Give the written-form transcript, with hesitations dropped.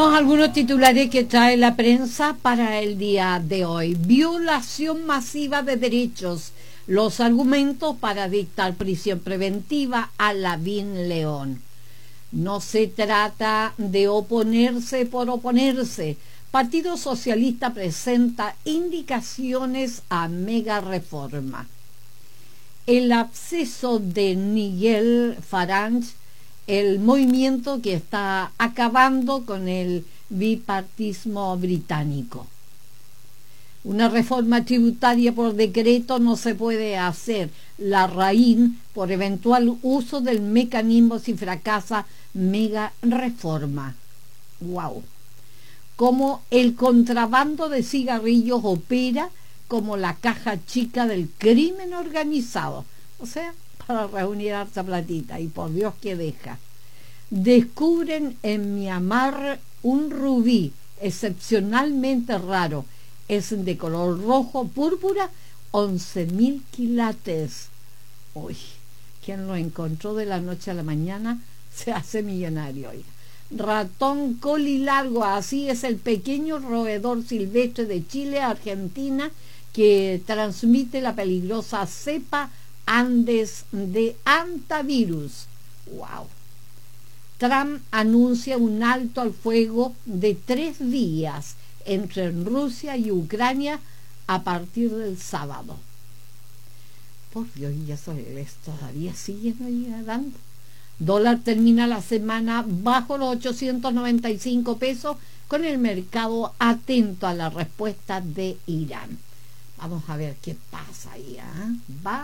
Algunos titulares que trae la prensa para el día de hoy. Violación masiva de derechos. Los argumentos para dictar prisión preventiva a Lavín León. No se trata de oponerse por oponerse. Partido Socialista presenta indicaciones a mega reforma. El acceso de Nigel Farage, el movimiento que está acabando con el bipartismo británico. Una reforma tributaria por decreto no se puede hacer. La RAIN por eventual uso del mecanismo si fracasa mega reforma. ¡Wow! Como el contrabando de cigarrillos opera como la caja chica del crimen organizado. O sea, para reunir harta platita, y por Dios que deja. Descubren en Myanmar un rubí excepcionalmente raro. Es de color rojo púrpura, 11.000 quilates. Uy, quien lo encontró de la noche a la mañana se hace millonario. Oiga. Ratón colilargo, así es el pequeño roedor silvestre de Chile a Argentina que transmite la peligrosa cepa Andes de antivirus. ¡Wow! Trump anuncia un alto al fuego de 3 días entre Rusia y Ucrania a partir del sábado. Por Dios, y eso todavía siguen dando. Dólar termina la semana bajo los 895 pesos con el mercado atento a la respuesta de Irán. Vamos a ver qué pasa ahí.